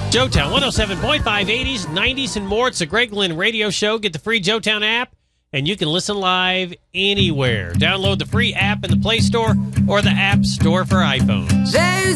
Joetown 107.5, 80s, 90s, and more. It's the Greg Lynn Radio Show. Get the free Joetown app, and you can listen live anywhere. Download the free app in the Play Store or the App Store for iPhones. There's